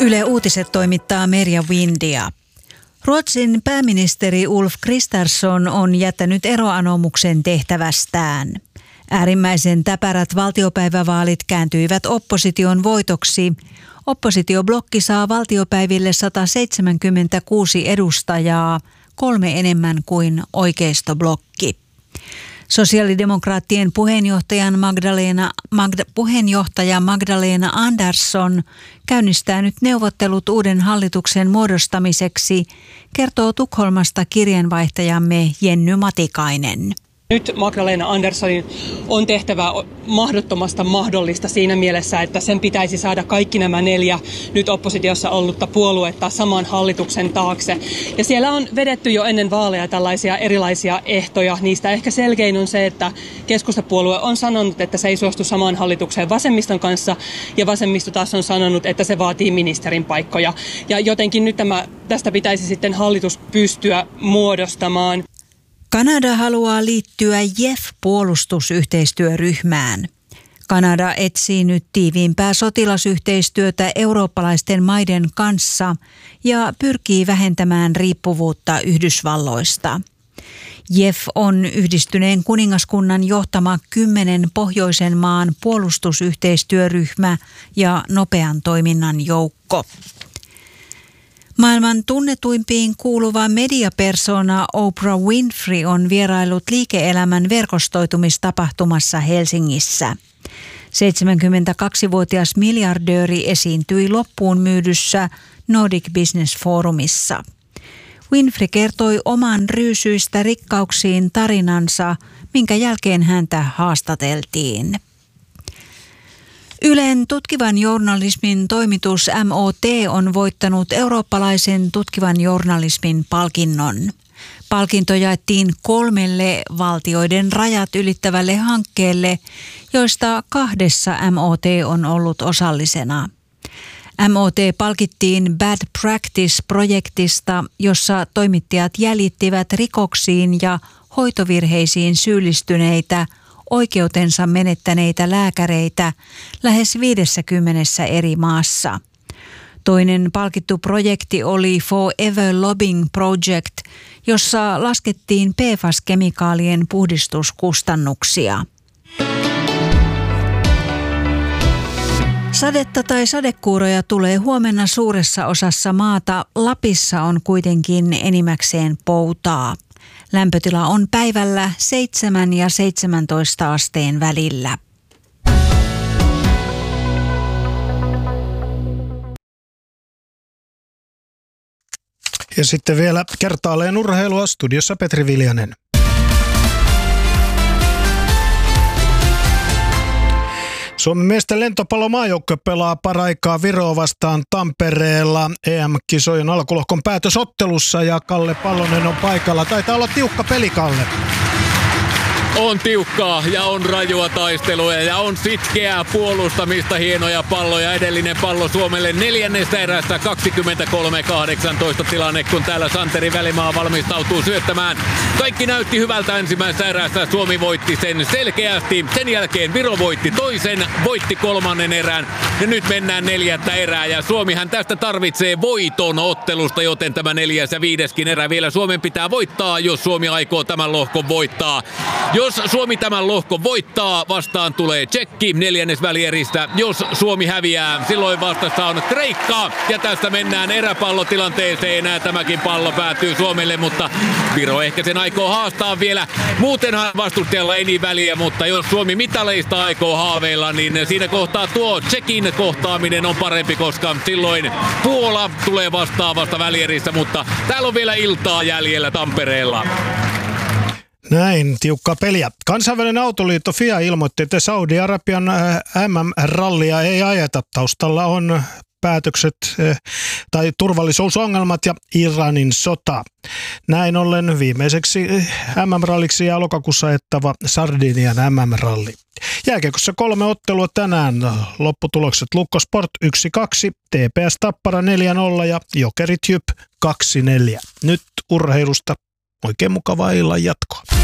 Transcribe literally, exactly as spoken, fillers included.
Yle Uutiset toimittaa Merja Windia. Ruotsin pääministeri Ulf Kristersson on jättänyt eroanomuksen tehtävästään. Äärimmäisen täpärät valtiopäivävaalit kääntyivät opposition voitoksi. Oppositioblokki saa valtiopäiville sata seitsemänkymmentäkuusi edustajaa, kolme enemmän kuin oikeistoblokki. Sosiaalidemokraattien puheenjohtajan Magdalena, Magda, puheenjohtaja Magdalena Andersson käynnistää nyt neuvottelut uuden hallituksen muodostamiseksi, kertoo Tukholmasta kirjeenvaihtajamme Jenny Matikainen. Nyt Magdalena Anderssonin on tehtävä mahdottomasta mahdollista siinä mielessä, että sen pitäisi saada kaikki nämä neljä nyt oppositiossa ollutta puoluetta saman hallituksen taakse. Ja siellä on vedetty jo ennen vaaleja tällaisia erilaisia ehtoja. Niistä ehkä selkein on se, että keskustapuolue on sanonut, että se ei suostu samaan hallitukseen vasemmiston kanssa, ja vasemmisto taas on sanonut, että se vaatii ministerin paikkoja. Ja jotenkin nyt tämä, tästä pitäisi sitten hallitus pystyä muodostamaan. Kanada haluaa liittyä J E F-puolustusyhteistyöryhmään. Kanada etsii nyt tiiviimpää sotilasyhteistyötä eurooppalaisten maiden kanssa ja pyrkii vähentämään riippuvuutta Yhdysvalloista. J E F on Yhdistyneen kuningaskunnan johtama kymmenen pohjoisen maan puolustusyhteistyöryhmä ja nopean toiminnan joukko. Maailman tunnetuimpiin kuuluva mediapersona Oprah Winfrey on vieraillut liike-elämän verkostoitumistapahtumassa Helsingissä. seitsemänkymmentäkaksivuotias miljardööri esiintyi loppuun myydyssä Nordic Business Forumissa. Winfrey kertoi oman ryysyistä rikkauksiin tarinansa, minkä jälkeen häntä haastateltiin. Ylen tutkivan journalismin toimitus M O T on voittanut eurooppalaisen tutkivan journalismin palkinnon. Palkinto jaettiin kolmelle valtioiden rajat ylittävälle hankkeelle, joista kahdessa M O T on ollut osallisena. M O T palkittiin Bad Practice-projektista, jossa toimittajat jäljittivät rikoksiin ja hoitovirheisiin syyllistyneitä oikeutensa menettäneitä lääkäreitä lähes viidessäkymmenessä eri maassa. Toinen palkittu projekti oli Forever Lobbying Project, jossa laskettiin P F A S-kemikaalien puhdistuskustannuksia. Sadetta tai sadekuuroja tulee huomenna suuressa osassa maata. Lapissa on kuitenkin enimmäkseen poutaa. Lämpötila on päivällä seitsemän ja seitsemäntoista asteen välillä. Ja sitten vielä kertaalleen urheilua, studiossa Petri Viljanen. Suomen miesten lentopallomaajoukkue pelaa paraikaa Viroa vastaan Tampereella E M-kisojen alkulohkon päätösottelussa ja Kalle Pallonen on paikalla. Taitaa olla tiukka peli, Kalle. On tiukkaa ja on rajua taistelua ja on sitkeää puolustamista, hienoja palloja. Edellinen pallo Suomelle neljännestä erästä kaksikymmentäkolme kahdeksantoista tilanne, kun täällä Santeri Välimaa valmistautuu syöttämään. Kaikki näytti hyvältä ensimmäisessä erässä. Suomi voitti sen selkeästi. Sen jälkeen Viro voitti toisen, voitti kolmannen erän ja nyt mennään neljättä erää. Ja Suomihan tästä tarvitsee voiton ottelusta, joten tämä neljäs ja viideskin erä vielä Suomen pitää voittaa, jos Suomi aikoo tämän lohkon voittaa. Jos Suomi tämän lohkon voittaa, vastaan tulee Tšekki neljännes välieristä. Jos Suomi häviää, silloin vastassa on Kreikka. Ja tästä mennään eräpallotilanteeseen. Tämäkin pallo päätyy Suomelle, mutta Viro ehkä sen aikoo haastaa vielä. Muutenhan vastustajalla ei niin väliä, mutta jos Suomi mitaleista aikoo haaveilla, niin siinä kohtaa tuo Tšekin kohtaaminen on parempi, koska silloin Puola tulee vastaavasta välierissä, mutta täällä on vielä iltaa jäljellä Tampereella. Näin, tiukkaa peliä. Kansainvälinen autoliitto F I A ilmoitti, että Saudi-Arabian M M-rallia ei ajeta. Taustalla on päätökset tai turvallisuusongelmat ja Iranin sota. Näin ollen viimeiseksi M M-ralliksi ja lokakuussa ajettava Sardinian M M-ralli. Jääkiekossa kolme ottelua tänään. Lopputulokset Lukko Sport yksi kaksi, T P S Tappara neljä nolla ja Jokerit Jyp kaksi neljä. Nyt urheilusta oikein mukavaa illan jatkoa.